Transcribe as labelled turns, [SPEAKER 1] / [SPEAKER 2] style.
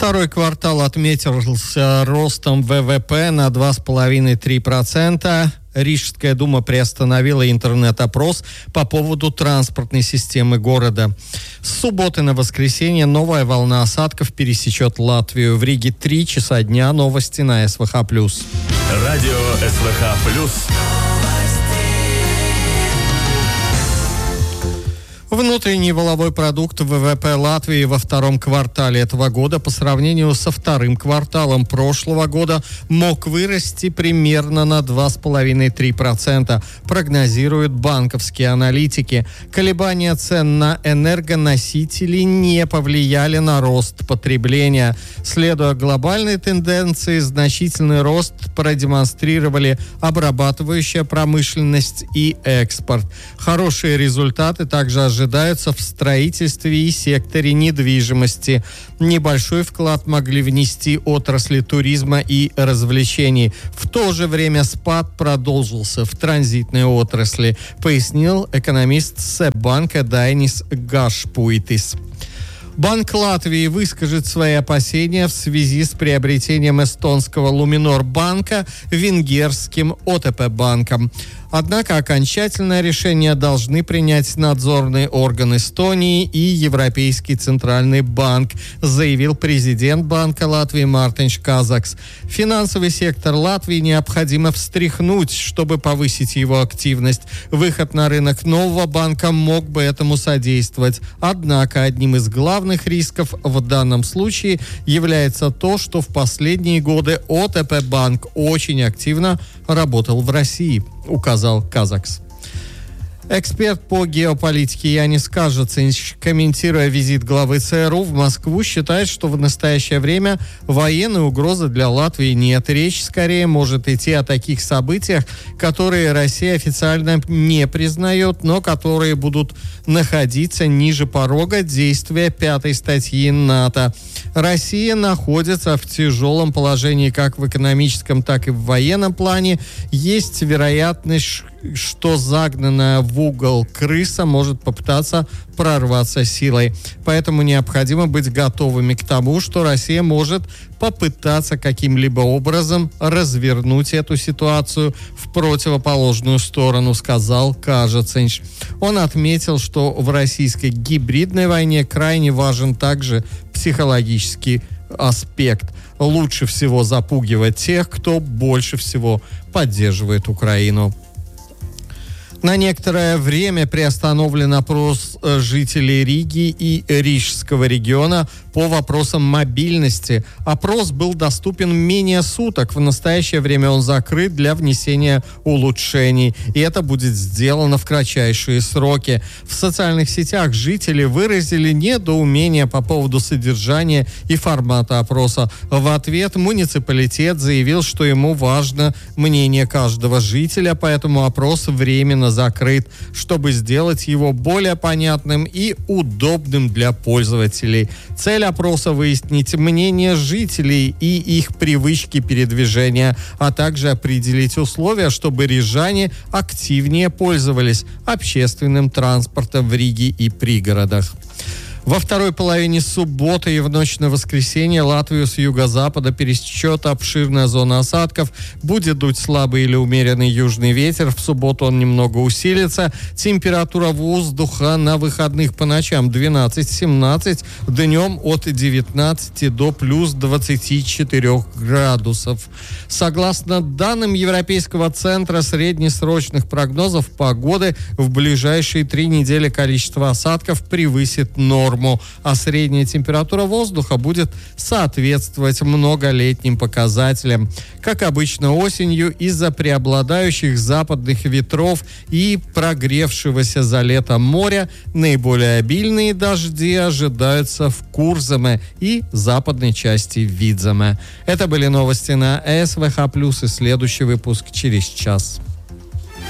[SPEAKER 1] Второй квартал отметился ростом ВВП на 2,5-3%. Рижская дума приостановила интернет-опрос по поводу транспортной системы города. С субботы на воскресенье новая волна осадков пересечет Латвию. В Риге 3 часа дня. Новости на СВХ+.
[SPEAKER 2] Радио СВХ+.
[SPEAKER 1] Внутренний валовой продукт ВВП Латвии во втором квартале этого года по сравнению со вторым кварталом прошлого года мог вырасти примерно на 2,5-3%, прогнозируют банковские аналитики. Колебания цен на энергоносители не повлияли на рост потребления. Следуя глобальной тенденции, значительный рост продемонстрировали обрабатывающая промышленность и экспорт. Хорошие результаты также ожидаются в строительстве и секторе недвижимости. Небольшой вклад могли внести отрасли туризма и развлечений. В то же время спад продолжился в транзитной отрасли, пояснил экономист Себбанка Дайнис Гашпуитис. Банк Латвии выскажет свои опасения в связи с приобретением эстонского Луминор-банка венгерским ОТП-банком. Однако окончательное решение должны принять надзорный орган Эстонии и Европейский центральный банк, заявил президент Банка Латвии Мартинš Kazaks. Финансовый сектор Латвии необходимо встряхнуть, чтобы повысить его активность. Выход на рынок нового банка мог бы этому содействовать. Однако одним из главных рисков в данном случае является то, что в последние годы ОТП-банк очень активно работал в России, указал Казакс. Эксперт по геополитике Янис Кажицинш, комментируя визит главы ЦРУ в Москву, считает, что в настоящее время военной угрозы для Латвии нет. Речь скорее может идти о таких событиях, которые Россия официально не признает, но которые будут находиться ниже порога действия 5-й статьи НАТО. Россия находится в тяжелом положении как в экономическом, так и в военном плане. Есть вероятность, что загнанная в угол крыса может попытаться прорваться силой. Поэтому необходимо быть готовыми к тому, что Россия может попытаться каким-либо образом развернуть эту ситуацию в противоположную сторону, сказал Кажицинш. Он отметил, что в российской гибридной войне крайне важен также психологический аспект. Лучше всего запугивать тех, кто больше всего поддерживает Украину. На некоторое время приостановлен опрос жителей Риги и Рижского региона по вопросам мобильности. Опрос был доступен менее суток. В настоящее время он закрыт для внесения улучшений. И это будет сделано в кратчайшие сроки. В социальных сетях жители выразили недоумение по поводу содержания и формата опроса. В ответ муниципалитет заявил, что ему важно мнение каждого жителя, поэтому опрос временно закрыт, чтобы сделать его более понятным и удобным для пользователей. Цель опроса — выяснить мнение жителей и их привычки передвижения, а также определить условия, чтобы рижане активнее пользовались общественным транспортом в Риге и пригородах. Во второй половине субботы и в ночь на воскресенье Латвию с юго-запада пересечет обширная зона осадков. Будет дуть слабый или умеренный южный ветер. В субботу он немного усилится. Температура воздуха на выходных по ночам 12-17, днем от 19 до плюс 24 градусов. Согласно данным Европейского центра среднесрочных прогнозов погоды, в ближайшие 3 недели количество осадков превысит норму, а средняя температура воздуха будет соответствовать многолетним показателям. Как обычно осенью, из-за преобладающих западных ветров и прогревшегося за лето моря, наиболее обильные дожди ожидаются в Курземе и западной части Видземе. Это были новости на СВХ+, и следующий выпуск через час.